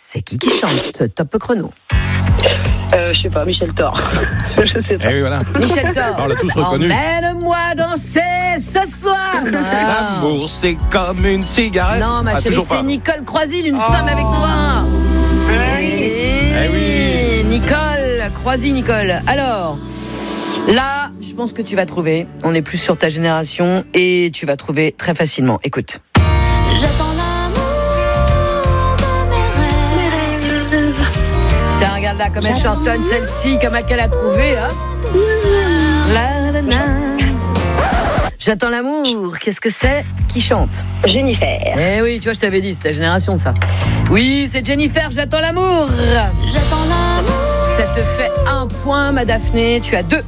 c'est qui chante? Top chrono. Je sais pas, Michel Thor. Je sais pas. Eh oui, voilà. Michel Thor. On l'a tous reconnu. Emmène-moi danser ce soir. L'amour, c'est comme une cigarette. Non, ma chérie, toujours c'est pas. Nicole Croisille, une femme avec toi. Eh oui. Nicole Croisille, Nicole. Alors, là, je pense que tu vas trouver. On est plus sur ta génération et tu vas trouver très facilement. Écoute. J'attends l'amour de mes rêves. Tiens, regarde là, comme elle chantonne celle-ci, comme elle a trouvé. Hein. La, la, la. J'attends l'amour. Qu'est-ce que c'est qui chante? Jennifer. Eh oui, tu vois, je t'avais dit, c'est ta génération, ça. Oui, c'est Jennifer, j'attends l'amour. J'attends l'amour. Ça te fait 1 point, ma Daphné. Tu as 2.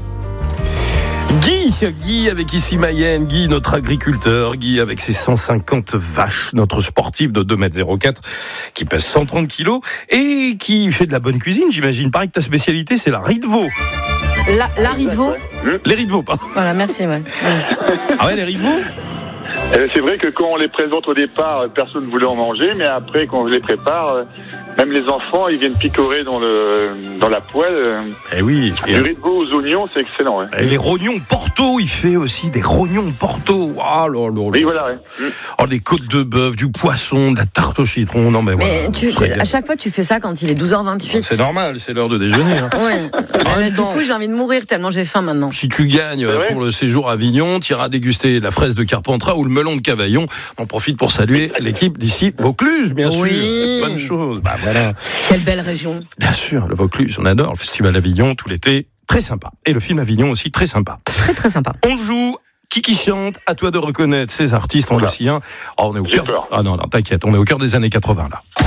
Guy avec ici Mayenne, Guy notre agriculteur, Guy avec ses 150 vaches, notre sportif de 2,04 m qui pèse 130 kilos et qui fait de la bonne cuisine, j'imagine. Pareil que ta spécialité, c'est la riz de veau. La riz de veau. Les riz de veau, pardon. Voilà, merci, ouais. Ah ouais, les riz de veau. C'est vrai que quand on les présente au départ, personne ne voulait en manger, mais après, quand on les prépare, même les enfants, ils viennent picorer dans la poêle. Eh oui. Du riz de veau aux oignons, c'est excellent. Et les rognons Porto, il fait aussi des rognons Porto. Ah, oui, voilà. Ouais. Oh, des côtes de bœuf, du poisson, de la tarte au citron. Non, mais voilà. À chaque fois, tu fais ça quand il est 12h28. C'est normal, c'est l'heure de déjeuner. Hein. Ouais. Du coup, j'ai envie de mourir tellement j'ai faim maintenant. Si tu gagnes pour le séjour à Avignon, tu iras déguster la fraise de Carpentras ou le melon de Cavaillon. On profite pour saluer l'équipe d'ici Vaucluse, bien sûr. Bonne chose. Bah voilà. Quelle belle région. Bien sûr, le Vaucluse, on adore. Le festival Avignon tout l'été, très sympa. Et le film Avignon aussi, très sympa. Très très sympa. On joue. Qui chante? À toi de reconnaître ces artistes. On le sien. Oh, on est au cœur. Ah non, t'inquiète, on est au cœur des années 80 là.